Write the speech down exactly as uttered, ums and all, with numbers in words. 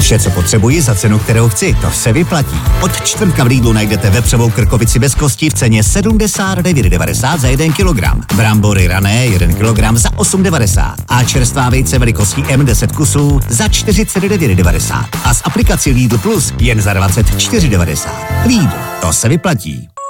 Vše, co potřebuji za cenu, kterou chci, to se vyplatí. Od čtvrtka v Lidlu najdete vepřovou krkovici bez kosti v ceně sedmdesát devět devadesát za jeden kilogram. Brambory rané jeden kilogram za osm devadesát. A čerstvá vejce velikostí M deset kusů za čtyřicet devět devadesát. A s aplikací Lidl Plus jen za dvacet čtyři devadesát. Lidl, to se vyplatí.